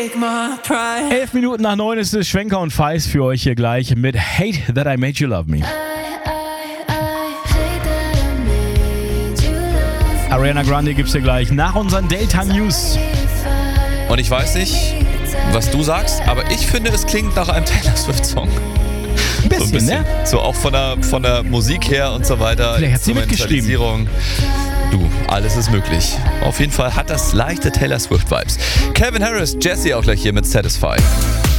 11 Minuten nach 9 ist es. Schwenker und Feist für euch hier gleich mit Hate That I Made You Love Me. Ariana Grande gibt's hier gleich nach unseren Daytime News. Und ich weiß nicht, was du sagst, aber ich finde, es klingt nach einem Taylor Swift-Song. Ein bisschen, ne? So auch von der Musik her und so weiter. Vielleicht hat sie mitgeschrieben. Du, alles ist möglich. Auf jeden Fall hat das leichte Taylor Swift-Vibes. Calvin Harris, Jessie auch gleich hier mit Satisfy.